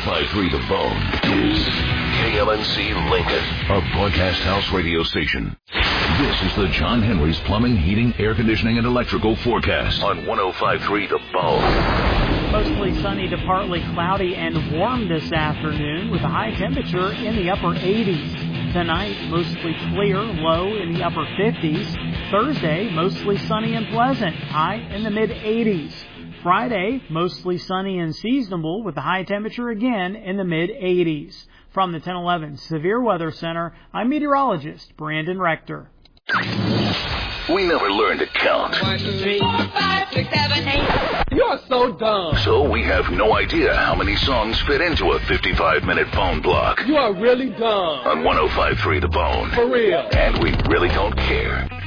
105.3 The Bone is KLNC Lincoln, a broadcast house radio station. This is the John Henry's Plumbing, Heating, Air Conditioning, and Electrical forecast on 105.3 The Bone. Mostly sunny to partly cloudy and warm this afternoon with a high temperature in the upper 80s. Tonight, mostly clear, low in the upper 50s. Thursday, mostly sunny and pleasant, high in the mid-80s. Friday, mostly sunny and seasonable with a high temperature again in the mid-80s. From the 1011 Severe Weather Center, I'm meteorologist Brandon Rector. We never learned to count. 1, 2, 3, 4, 5, 6, 7, 8. You are so dumb. So we have no idea how many songs fit into a 55-minute phone block. You are really dumb. On 105.3 The Bone. For real. And we really don't care.